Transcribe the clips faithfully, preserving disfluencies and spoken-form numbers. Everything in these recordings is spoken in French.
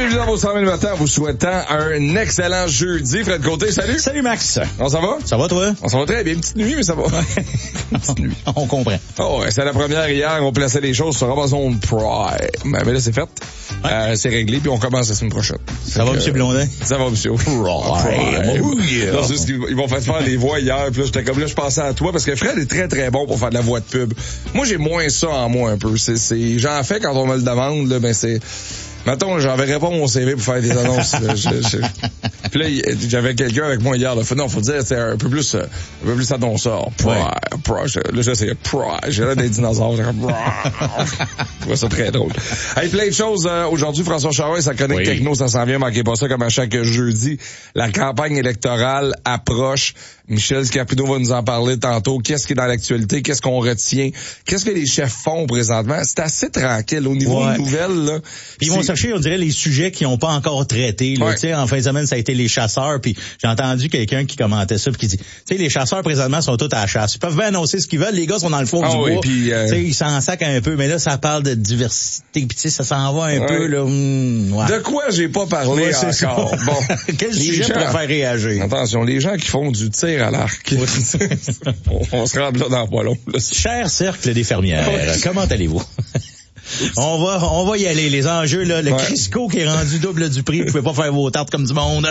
Bienvenue dans vos cent mille matins en vous souhaitant un excellent jeudi. Fred Côté, salut. Salut Max. On s'en va? Ça va toi? On s'en va très bien. Une petite nuit, mais ça va. Petite nuit. On comprend. Oh, c'est la première hier. On plaçait les choses sur Amazon Prime. Mais là, c'est fait. Ouais. Euh, c'est réglé, puis on commence la semaine prochaine. Ça va, M. Blondin? Ça va, M. Prime. Prime. Oh, yeah. Non, juste qu'ils ils vont faire faire les voix hier, puis là, j'étais comme là, je pensais à toi, parce que Fred est très, très bon pour faire de la voix de pub. Moi, j'ai moins ça en moi un peu. C'est, c'est, j'en fais quand on me le demande, là, ben c'est... Mettons, j'enverrais pas mon C V pour faire des annonces. Là, je, je... Puis là, j'avais quelqu'un avec moi hier. Là. Non, faut dire, c'est un peu plus, un peu plus annonceur. Prime, ouais. Prime. Là, j'essayais Prime. J'ai l'air des dinosaures. Je trouvais ça très drôle. Hey, plein de choses euh, aujourd'hui. François Charon, ça chronique oui. Techno, ça s'en vient. Manquez pas ça comme à chaque jeudi. La campagne électorale approche. Michel Scarpino va nous en parler tantôt. Qu'est-ce qui est dans l'actualité? Qu'est-ce qu'on retient? Qu'est-ce que les chefs font présentement? C'est assez tranquille au niveau ouais. des nouvelles. Là. Ils vont chercher, on dirait, les sujets qui n'ont pas encore traités. Là. Ouais. Tu sais, en fin de semaine, ça a été les chasseurs. Puis j'ai entendu quelqu'un qui commentait ça puis qui dit, tu sais, les chasseurs présentement sont tous à la chasse. Ils peuvent bien annoncer ce qu'ils veulent. Les gars sont dans le fond ah, du oui, bois. Puis, euh... tu sais, ils s'en sacent un peu. Mais là, ça parle de diversité. Puis tu sais, ça s'en va un ouais. peu là. Mmh, ouais. De quoi j'ai pas parlé ouais, encore? Ça. Bon, quel sujet gens... pour faire réagir? Attention, les gens qui font du tir à l'arc. on, on se rend là dans pas long. Là. Cher cercle des fermières, comment allez-vous? On va, on va y aller. Les enjeux, là, le ouais. Crisco qui est rendu double du prix, vous pouvez pas faire vos tartes comme du monde.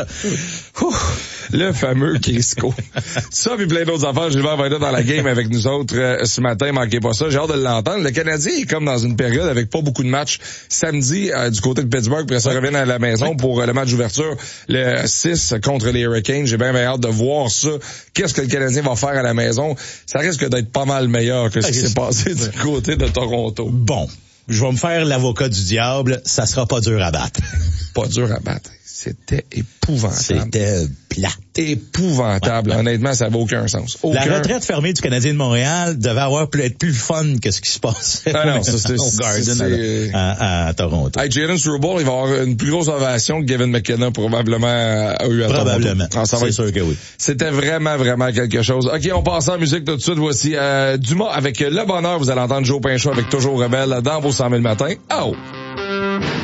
Le fameux Crisco. Ça, puis plein d'autres affaires. Gilbert va être dans la game avec nous autres euh, ce matin. Manquez pas ça. J'ai hâte de l'entendre. Le Canadien est comme dans une période avec pas beaucoup de matchs. Samedi, euh, du côté de Pittsburgh, puis ça revient à la maison ouais. pour euh, le match d'ouverture. Le six contre les Hurricanes. J'ai bien, bien hâte de voir ça. Qu'est-ce que le Canadien va faire à la maison? Ça risque d'être pas mal meilleur que ce qui s'est passé du côté de Toronto. Bon. Je vais me faire l'avocat du diable, ça sera pas dur à battre. Pas dur à battre. C'était épouvantable. C'était plat. Épouvantable. Ouais, ouais. Honnêtement, ça n'a aucun sens. Aucun... La retraite fermée du Canadien de Montréal devait avoir pu être plus fun que ce qui se passe ah non, ça, c'est, au Garden c'est... À, à, à Toronto. Hey, Jalen Struble, il va avoir une plus grosse ovation que Gavin McKenna probablement a eu à probablement. Toronto. C'est sûr que oui. C'était vraiment, vraiment quelque chose. OK, on passe en musique tout de suite. Voici euh, Dumas avec Le Bonheur. Vous allez entendre Joe Pinchot avec Toujours Rebelle dans vos cent mille matins. Oh!